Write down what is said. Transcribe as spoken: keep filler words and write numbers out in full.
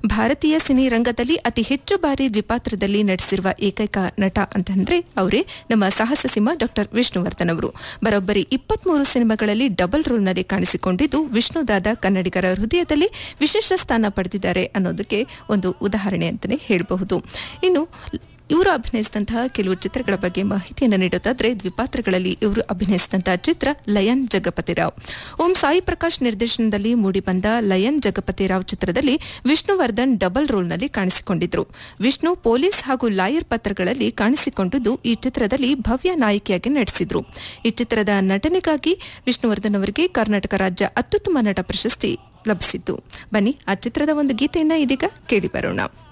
ಭಾರತೀಯ ಸಿನಿ ರಂಗದಲ್ಲಿ ಅತಿ ಹೆಚ್ಚು ಬಾರಿ ದ್ವಿಪಾತ್ರದಲ್ಲಿ ನಟಿಸಿರುವ ಏಕೈಕ ನಟ ಅಂತಂದ್ರೆ ಅವರೇ ನಮ್ಮ ಸಾಹಸ ಸಿಂಹ ಡಾಕ್ಟರ್ ವಿಷ್ಣುವರ್ಧನ್ ಅವರು. ಬರೋಬ್ಬರಿ ಇಪ್ಪತ್ಮೂರು ಸಿನಿಮಾಗಳಲ್ಲಿ ಡಬಲ್ ರೋಲ್ನಲ್ಲಿ ಕಾಣಿಸಿಕೊಂಡಿದ್ದು ವಿಷ್ಣುದಾದ ಕನ್ನಡಿಗರ ಹೃದಯದಲ್ಲಿ ವಿಶೇಷ ಸ್ಥಾನ ಪಡೆದಿದ್ದಾರೆ ಅನ್ನೋದಕ್ಕೆ ಒಂದು ಉದಾಹರಣೆ ಅಂತಾನೆ ಹೇಳಬಹುದು. ಇನ್ನು ಇವರು ಅಭಿನಯಿಸಿದಂತಹ ಕೆಲವು ಚಿತ್ರಗಳ ಬಗ್ಗೆ ಮಾಹಿತಿಯನ್ನು ನೀಡುತ್ತಾದ್ರೆ, ದ್ವಿಪಾತ್ರಗಳಲ್ಲಿ ಇವರು ಅಭಿನಯಿಸಿದಂತಹ ಚಿತ್ರ ಲಯನ್ ಜಗಪತಿರಾವ್. ಓಂ ಸಾಯಿ ಪ್ರಕಾಶ್ ನಿರ್ದೇಶನದಲ್ಲಿ ಮೂಡಿಬಂದ ಲಯನ್ ಜಗಪತಿರಾವ್ ಚಿತ್ರದಲ್ಲಿ ವಿಷ್ಣುವರ್ಧನ್ ಡಬಲ್ ರೋಲ್ನಲ್ಲಿ ಕಾಣಿಸಿಕೊಂಡಿದ್ರು. ವಿಷ್ಣು ಪೊಲೀಸ್ ಹಾಗೂ ಲಾಯರ್ ಪಾತ್ರಗಳಲ್ಲಿ ಕಾಣಿಸಿಕೊಂಡಿದ್ದು ಈ ಚಿತ್ರದಲ್ಲಿ ಭವ್ಯ ನಾಯಕಿಯಾಗಿ ನಟಿಸಿದ್ರು. ಈ ಚಿತ್ರದ ನಟನೆಗಾಗಿ ವಿಷ್ಣುವರ್ಧನ್ ಅವರಿಗೆ ಕರ್ನಾಟಕ ರಾಜ್ಯ ಅತ್ಯುತ್ತಮ ನಟ ಪ್ರಶಸ್ತಿ ಲಭಿಸಿತ್ತು. ಬನ್ನಿ ಆ ಚಿತ್ರದ ಒಂದು ಗೀತೆಯನ್ನ ಇದೀಗ ಕೇಳಿ ಬರೋಣ.